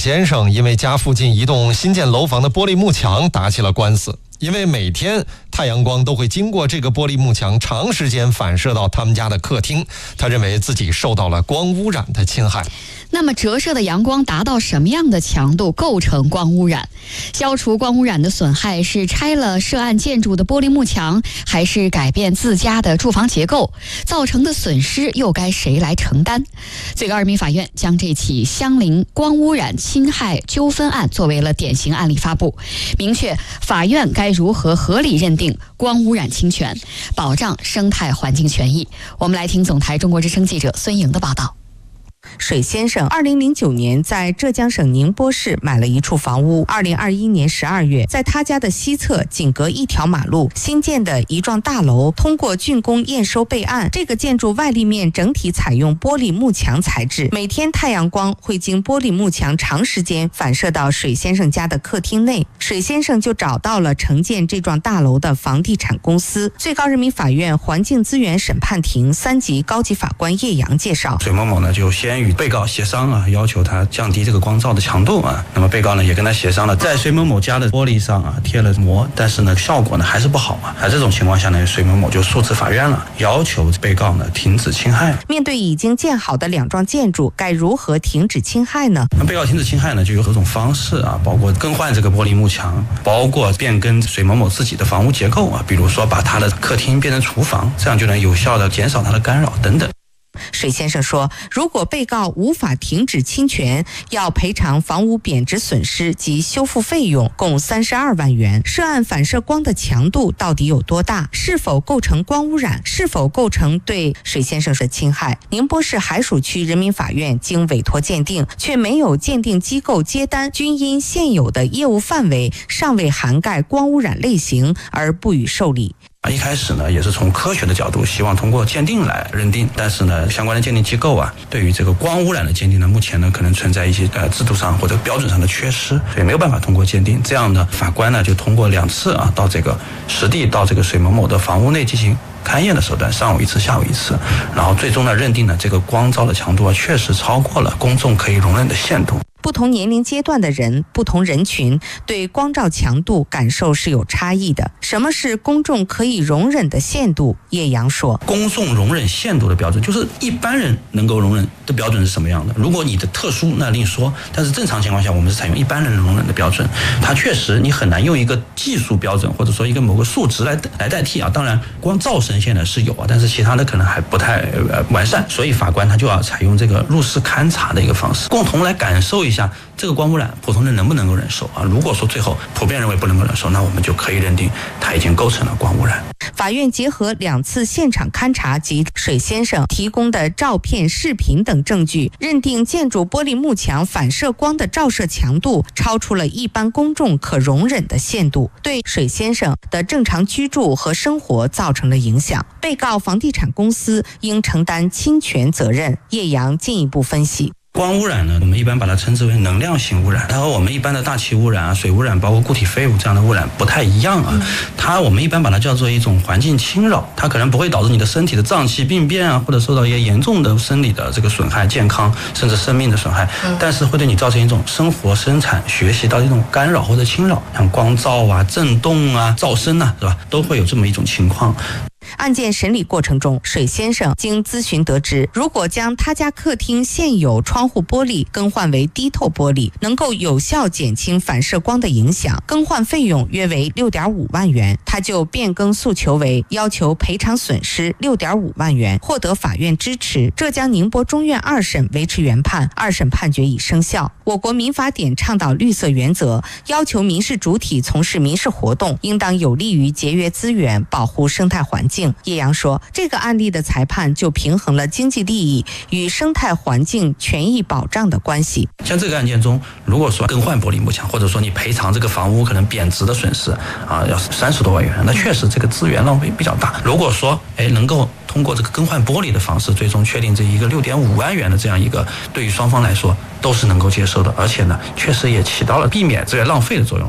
先生因为家附近一栋新建楼房的玻璃幕墙打起了官司。因为每天太阳光都会经过这个玻璃幕墙，长时间反射到他们家的客厅，他认为自己受到了光污染的侵害。 那么折射的阳光达到什么样的强度构成光污染？消除光污染的损害是拆了涉案建筑的玻璃幕墙，还是改变自家的住房结构？造成的损失又该谁来承担？最高人民法院将这起相邻光污染侵害纠纷案作为了典型案例发布，明确法院该如何合理认定光污染侵权，保障生态环境权益。我们来听总台中国之声记者孙颖的报道。 水先生2009年在浙江省宁波市买了一处房屋，2021年12月，在他家的西侧仅隔一条马路新建的一幢大楼通过竣工验收备案，这个建筑外立面整体采用玻璃幕墙材质，每天太阳光会经玻璃幕墙长时间反射到水先生家的客厅内，水先生就找到了承建这幢大楼的房地产公司。最高人民法院环境资源审判庭3级高级法官叶阳介绍， 水某某呢就先与被告协商要求他降低这个光照的强度那么被告呢也跟他协商了，在水某某家的玻璃上贴了膜，但是呢效果呢还是不好这种情况下呢，水某某就诉至法院了，要求被告呢停止侵害。 面对已经建好的2幢建筑，该如何停止侵害呢？ 那被告停止侵害呢就有多种方式包括更换这个玻璃幕墙，包括变更水某某自己的房屋结构比如说把他的客厅变成厨房，这样就能有效的减少他的干扰等等。 水先生说，如果被告无法停止侵权，要赔偿房屋贬值损失及修复费用共32万元。涉案反射光的强度到底有多大？是否构成光污染？是否构成对水先生的侵害？宁波市海曙区人民法院经委托鉴定，却没有鉴定机构接单，均因现有的业务范围尚未涵盖光污染类型而不予受理。 一开始呢也是从科学的角度希望通过鉴定来认定，但是呢相关的鉴定机构对于这个光污染的鉴定呢，目前呢可能存在一些制度上或者标准上的缺失，所以没有办法通过鉴定。这样呢法官呢就通过2次到这个实地到这个水某某的房屋内进行勘验的手段，上午1次下午1次，然后最终呢认定呢这个光照的强度确实超过了公众可以容忍的限度。 不同年龄阶段的人，不同人群对光照强度感受是有差异的。什么是公众可以容忍的限度？叶阳说， 公众容忍限度的标准就是一般人能够容忍的标准是什么样的，如果你的特殊那另说，但是正常情况下我们是采用一般人容忍的标准。它确实你很难用一个技术标准或者说一个某个数值来代替当然光照深现在是有但是其他的可能还不太完善，所以法官他就要采用这个入室勘查的一个方式，共同来感受一下这个光污染普通人能不能够忍受如果说最后普遍认为不能够忍受，那我们就可以认定它已经构成了光污染。 法院结合2次现场勘查及水先生提供的照片、视频等证据，认定建筑玻璃幕墙反射光的照射强度超出了一般公众可容忍的限度，对水先生的正常居住和生活造成了影响。被告房地产公司应承担侵权责任。叶阳进一步分析， 光污染呢，我们一般把它称之为能量性污染，它和我们一般的大气污染水污染包括固体废物这样的污染不太一样我们一般把它叫做一种环境侵扰，它可能不会导致你的身体的脏器病变或者受到一些严重的生理的这个损害、健康甚至生命的损害，但是会对你造成一种生活、生产、学习到一种干扰或者侵扰，像光照震动噪声是吧，都会有这么一种情况。 案件审理过程中，水先生经咨询得知，如果将他家客厅现有窗户玻璃更换为低透玻璃，能够有效减轻反射光的影响，更换费用约为6.5万元。他就变更诉求为要求赔偿损失6.5万元，获得法院支持。浙江宁波中院2审维持原判，2审判决已生效。我国民法典倡导绿色原则，要求民事主体从事民事活动应当有利于节约资源，保护生态环境。叶阳说，这个案例的裁判就平衡了经济利益与生态环境权益保障的关系。 像这个案件中，如果说更换玻璃幕墙，或者说你赔偿这个房屋可能贬值的损失要30多万元，那确实这个资源浪费比较大。如果说能够通过这个更换玻璃的方式，最终确定这一个6.5万元的这样一个，对于双方来说都是能够接受的，而且呢，确实也起到了避免资源浪费的作用。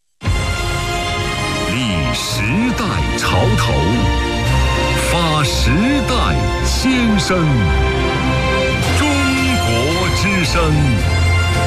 立时代潮头，发时代先声，中国之声。